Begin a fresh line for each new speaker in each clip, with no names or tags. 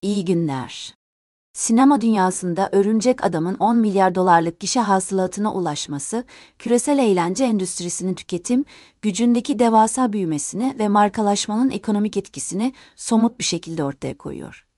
İyi günler. Sinema dünyasında Örümcek Adam'ın 10 milyar dolarlık gişe hasılatına ulaşması, küresel eğlence endüstrisinin tüketim gücündeki devasa büyümesini ve markalaşmanın ekonomik etkisini somut bir şekilde ortaya koyuyor.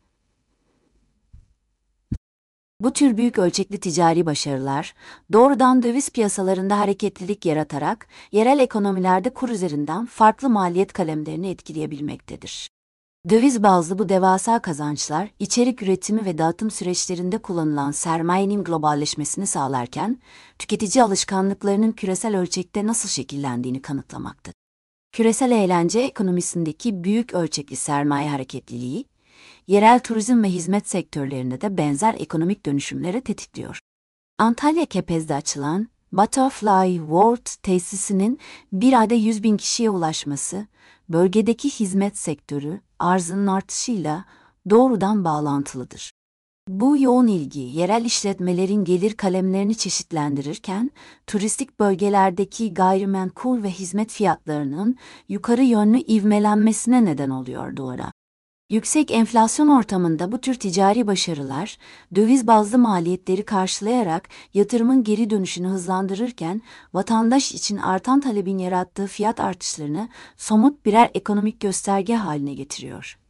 Bu tür büyük ölçekli ticari başarılar, doğrudan döviz piyasalarında hareketlilik yaratarak, yerel ekonomilerde kur üzerinden farklı maliyet kalemlerini etkileyebilmektedir. Döviz bazlı bu devasa kazançlar, içerik üretimi ve dağıtım süreçlerinde kullanılan sermayenin globalleşmesini sağlarken, tüketici alışkanlıklarının küresel ölçekte nasıl şekillendiğini kanıtlamaktadır. Küresel eğlence ekonomisindeki büyük ölçekli sermaye hareketliliği, yerel turizm ve hizmet sektörlerinde de benzer ekonomik dönüşümleri tetikliyor. Antalya Kepez'de açılan Butterfly World tesisinin bir ayda 100 bin kişiye ulaşması, bölgedeki hizmet sektörü arzının artışıyla doğrudan bağlantılıdır. Bu yoğun ilgi, yerel işletmelerin gelir kalemlerini çeşitlendirirken, turistik bölgelerdeki gayrimenkul ve hizmet fiyatlarının yukarı yönlü ivmelenmesine neden oluyor doğru. Yüksek enflasyon ortamında bu tür ticari başarılar, döviz bazlı maliyetleri karşılayarak yatırımın geri dönüşünü hızlandırırken, vatandaş için artan talebin yarattığı fiyat artışlarını somut birer ekonomik gösterge haline getiriyor.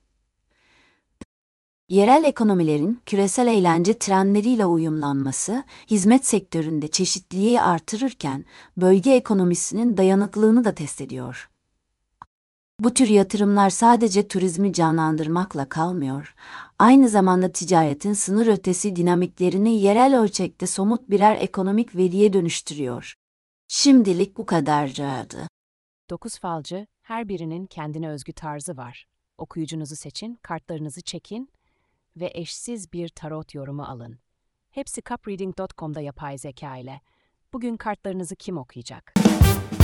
Yerel ekonomilerin küresel eğlence trendleriyle uyumlanması, hizmet sektöründe çeşitliliği artırırken, bölge ekonomisinin dayanıklılığını da test ediyor. Bu tür yatırımlar sadece turizmi canlandırmakla kalmıyor, aynı zamanda ticaretin sınır ötesi dinamiklerini yerel ölçekte somut birer ekonomik veriye dönüştürüyor. Şimdilik bu kadardı.
9 falcı, her birinin kendine özgü tarzı var. Okuyucunuzu seçin, kartlarınızı çekin ve eşsiz bir tarot yorumu alın. Hepsi cupreading.com'da yapay zeka ile. Bugün kartlarınızı kim okuyacak?